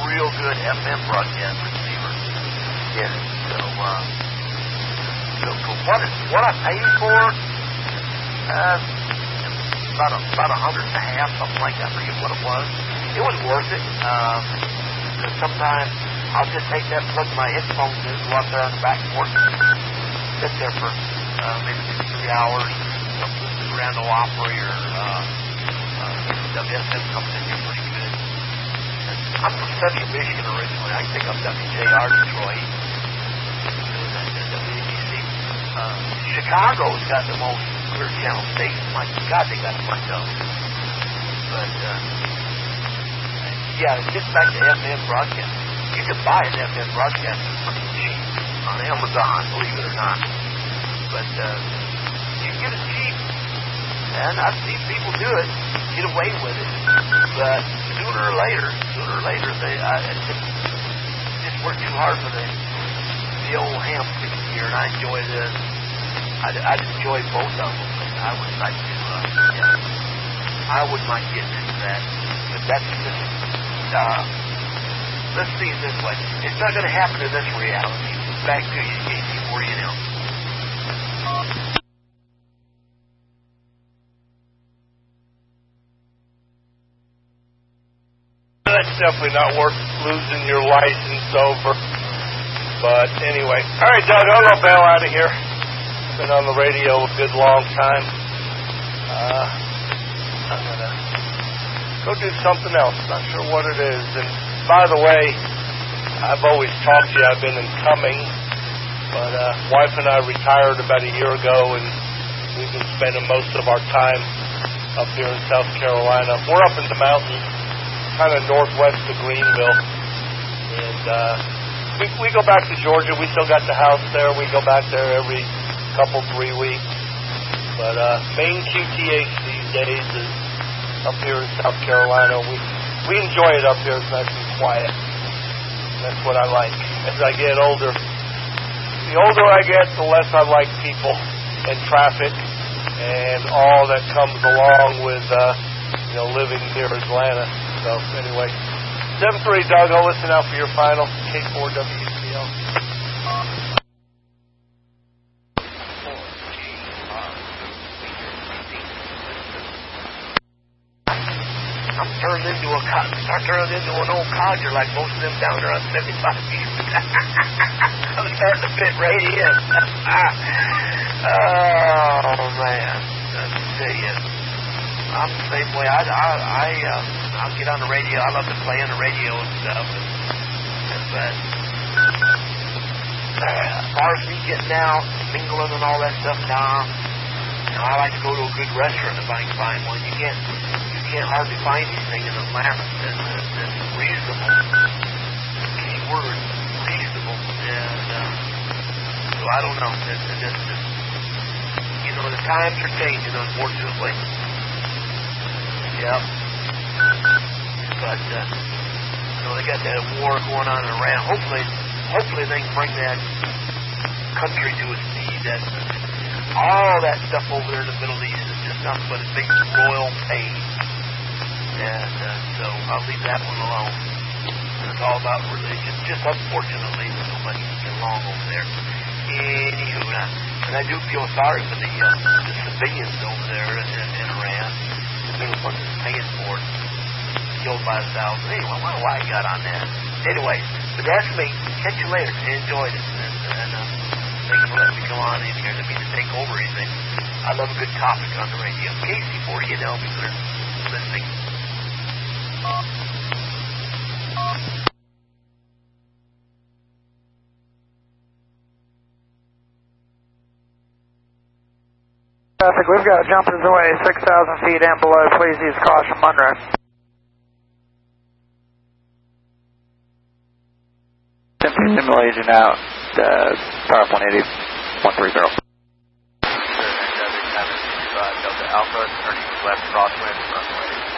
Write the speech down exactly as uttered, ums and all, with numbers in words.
real good F M broadcast receiver. Yeah. So, uh, so for what, it, what I paid for, uh, about a, about a hundred and a half, something like that. I forget what it was. It was worth it. Um, sometimes I'll just take that, plug my headphones in, go out there on the back porch, sit there for uh, maybe two, three hours, listen to Grand Ole Opry or uh, uh, W S M comes in here pretty good. I'm from Central Michigan originally. I pick up W J R Detroit, W A B C. Uh, Chicago's got the most clear channel stations. My God, they got a bunch of them. But, uh, yeah, it gets back to F M broadcast. You can buy an F M broadcast pretty cheap on Amazon, believe it or not. But, uh, you can get it cheap. And I've seen people do it, get away with it. But sooner or later, sooner or later, they, I, it just, just work too hard for the, the old ham sticking here, and I enjoy this. I'd, I'd enjoy both of them. I would like to, uh, yeah, I wouldn't mind getting into that. But that's just, uh, let's see it this way. It's not going to happen in this reality. Back to you, K C forty and L. That's definitely not worth losing your license over. But anyway. All right, Doug, I'm going to bail out of here. Been on the radio a good long time. Uh, I'm going to go do something else. Not sure what it is. And by the way, I've always talked to you. I've been incoming. But uh, wife and I retired about a year ago, and we've been spending most of our time up here in South Carolina. We're up in the mountains, kind of northwest of Greenville. And uh, we, we go back to Georgia. We still got the house there. We go back there every couple, three weeks. But uh, main Q T H these days is up here in South Carolina. We we enjoy it up here. It's nice and quiet. That's what I like. As I get older, the older I get, the less I like people and traffic and all that comes along with uh, you know living near Atlanta. So anyway, seven three Doug, I'll listen out for your final K four W C L. I'm turned into a I'm turned into an old codger like most of them down there on seventy-five East. I'm starting to fit right in. Oh man, let me tell you, I'm the same way. I I I uh, I'll get on the radio. I love to play on the radio and stuff. And, and but uh, as far as me getting out, mingling and all that stuff, now, you know, I like to go to a good restaurant if I can find one. You can't. You can't hardly find anything in Atlanta that's, that's reasonable. Key word, reasonable. And uh, so I don't know. That's, that's, that's, you know, the times are changing, unfortunately. Yep. But, uh, you know, they got that war going on in Iran. Hopefully, hopefully they can bring that country to its knees. That all that stuff over there in the Middle East is just nothing but a big royal pain. And uh, so I'll leave that one alone. It's all about religion. Just unfortunately, so much get along over there. Anywho, and I do feel sorry for the, uh, the civilians over there in, in, in Iran. They're the ones that's paying for it. Killed by the thousands. Anyway, I wonder why I got on that. Anyway, but that's me. Catch you later. I enjoyed it. And, and uh, thanks for letting me come on in here. I didn't mean to take over anything. I love a good topic on the radio. K C forty and L, be clear. Listening. Traffic, we've got jumpers away six thousand feet and below. Please use caution, Monroe. Simulation out, uh, power one eighty, one three zero. Delta Alpha, turning left crosswind, runway